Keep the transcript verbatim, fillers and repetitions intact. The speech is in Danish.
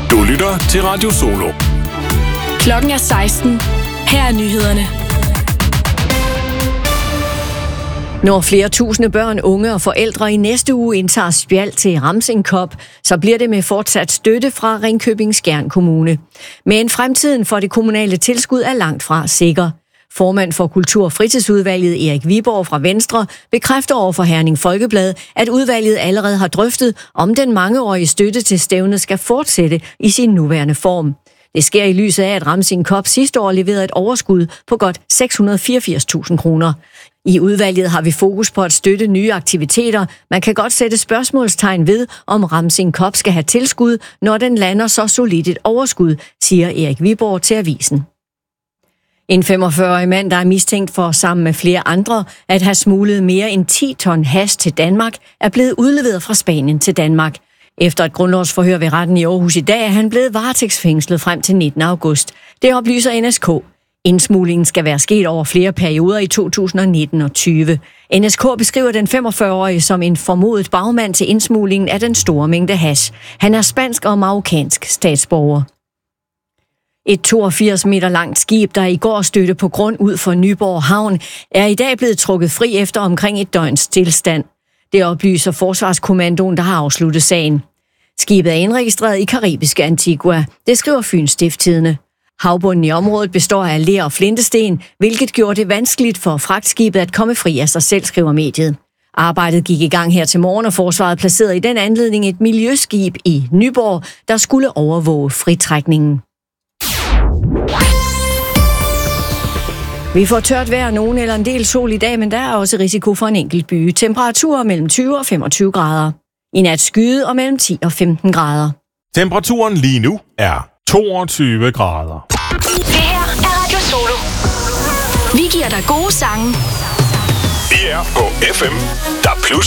Du lytter til Radio Solo. Klokken er seksten. Her er nyhederne. Når flere tusinde børn, unge og forældre i næste uge indtager Spjald til Ramsing Cup, så bliver det med fortsat støtte fra Ringkøbing Skjern Kommune. Men fremtiden for det kommunale tilskud er langt fra sikker. Formand for Kultur- og Fritidsudvalget Erik Viborg fra Venstre bekræfter over for Herning Folkeblad, at udvalget allerede har drøftet, om den mangeårige støtte til stævnet skal fortsætte i sin nuværende form. Det sker i lyset af, at Ramsing Cup sidste år leverede et overskud på godt seks hundrede og fireogfirs tusind kroner. I udvalget har vi fokus på at støtte nye aktiviteter. Man kan godt sætte spørgsmålstegn ved, om Ramsing Cup skal have tilskud, når den lander så solidt et overskud, siger Erik Viborg til avisen. En femogfyrre-årig mand, der er mistænkt for sammen med flere andre at have smuglet mere end ti ton hash til Danmark, er blevet udleveret fra Spanien til Danmark. Efter et grundlovsforhør ved retten i Aarhus i dag er han blevet varetægtsfængslet frem til nittende august. Det oplyser N S K. Indsmuglingen skal være sket over flere perioder i to tusind og nitten og tyve. N S K beskriver den femogfyrre-årige som en formodet bagmand til indsmuglingen af den store mængde hash. Han er spansk og marokkansk statsborger. Et toogfirs meter langt skib, der i går stødte på grund ud for Nyborg Havn, er i dag blevet trukket fri efter omkring et døgns tilstand. Det oplyser Forsvarskommandoen, der har afsluttet sagen. Skibet er indregistreret i karibiske Antigua. Det skriver Fyns Stiftstidende. Havbunden i området består af ler og flintesten, hvilket gjorde det vanskeligt for fragtskibet at komme fri af sig selv, skriver mediet. Arbejdet gik i gang her til morgen, og forsvaret placerede i den anledning et miljøskib i Nyborg, der skulle overvåge fritrækningen. Vi får tørt vejr, nogen eller en del sol i dag, men der er også risiko for en enkelt byge. Temperaturer mellem tyve og femogtyve grader. I nat skyde og mellem ti og femten grader. Temperaturen lige nu er toogtyve grader. Det her er Radio Solo. Vi giver dig gode sange. Vi er på F M, der plus